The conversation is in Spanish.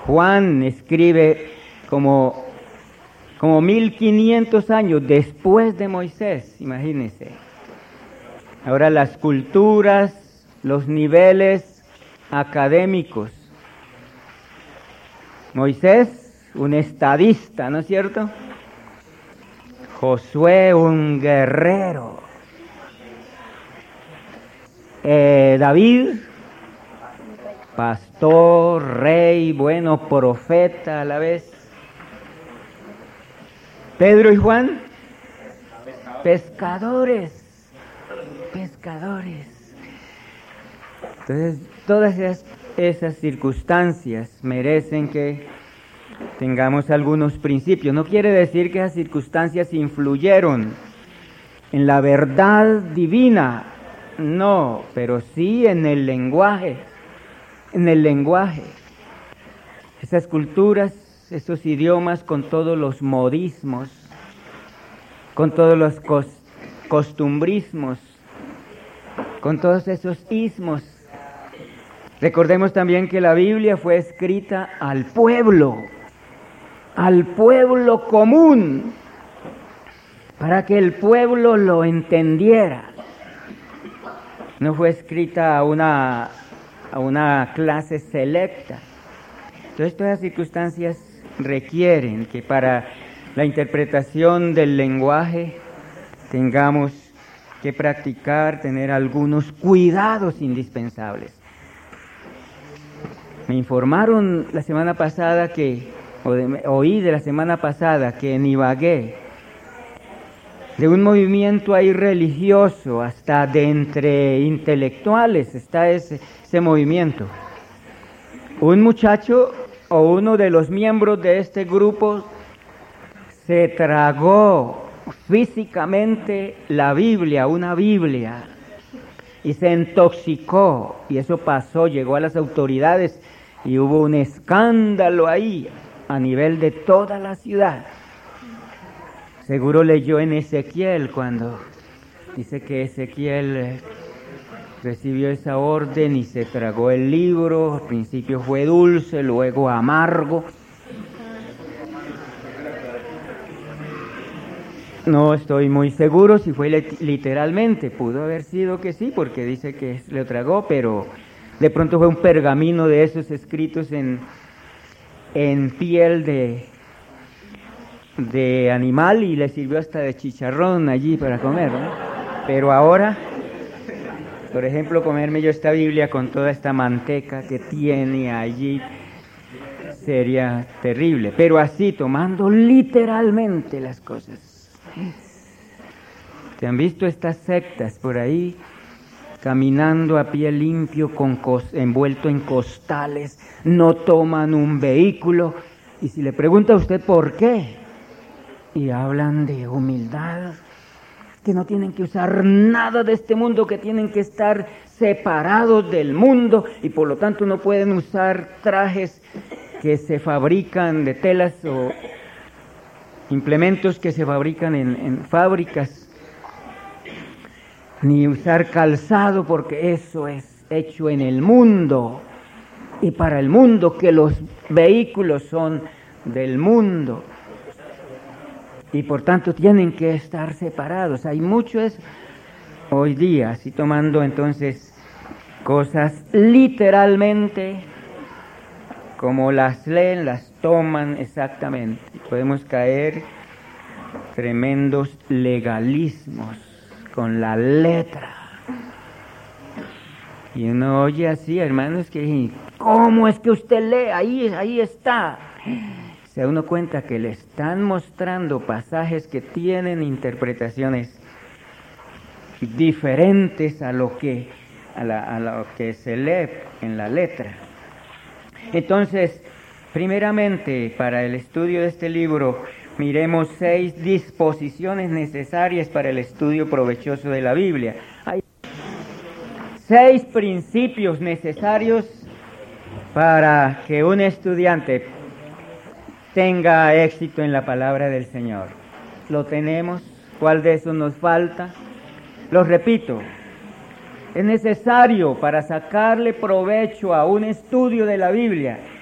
Juan escribe como 1500 años después de Moisés, imagínense. Ahora las culturas, los niveles académicos. Moisés, un estadista, ¿no es cierto? Josué, un guerrero. David, pastor, rey, bueno, profeta a la vez. Pedro y Juan, pescadores. Entonces, todas esas circunstancias merecen que tengamos algunos principios. No quiere decir que esas circunstancias influyeron en la verdad divina, no, pero sí en el lenguaje. Esas culturas, esos idiomas con todos los modismos, con todos los costumbrismos, con todos esos ismos. Recordemos también que la Biblia fue escrita al pueblo común, para que el pueblo lo entendiera. No fue escrita a una clase selecta. Entonces, todas las circunstancias requieren que para la interpretación del lenguaje tengamos que practicar, tener algunos cuidados indispensables. Me informaron la semana pasada oí de la semana pasada que en Ibagué, de un movimiento ahí religioso, hasta de entre intelectuales está ese movimiento. Un muchacho o uno de los miembros de este grupo se tragó físicamente la Biblia, una Biblia, y se intoxicó, y eso pasó, llegó a las autoridades y hubo un escándalo ahí a nivel de toda la ciudad. Seguro leyó en Ezequiel cuando dice que Ezequiel recibió esa orden y se tragó el libro. Al principio fue dulce, luego amargo. No estoy muy seguro si fue literalmente, pudo haber sido que sí, porque dice que lo tragó, pero de pronto fue un pergamino de esos escritos en piel de animal y le sirvió hasta de chicharrón allí para comer, ¿no? Pero ahora, por ejemplo, comerme yo esta Biblia con toda esta manteca que tiene allí sería terrible, pero así, tomando literalmente las cosas. ¿Se han visto estas sectas por ahí caminando a pie limpio, envuelto en costales, no toman un vehículo? Y si le pregunta a usted por qué, y hablan de humildad, que no tienen que usar nada de este mundo, que tienen que estar separados del mundo y por lo tanto no pueden usar trajes que se fabrican de telas o implementos que se fabrican en fábricas, ni usar calzado porque eso es hecho en el mundo y para el mundo, que los vehículos son del mundo y por tanto tienen que estar separados. Hay mucho eso hoy día, así tomando entonces cosas literalmente como las leen, las toman exactamente. Podemos caer tremendos legalismos con la letra. Y uno oye así, hermanos, que ¿cómo es que usted lee? Ahí está. Se da uno cuenta que le están mostrando pasajes que tienen interpretaciones diferentes a lo que se lee en la letra. Entonces, primeramente, para el estudio de este libro, miremos 6 disposiciones necesarias para el estudio provechoso de la Biblia. Hay 6 principios necesarios para que un estudiante tenga éxito en la palabra del Señor. ¿Lo tenemos? ¿Cuál de esos nos falta? Los repito. Es necesario para sacarle provecho a un estudio de la Biblia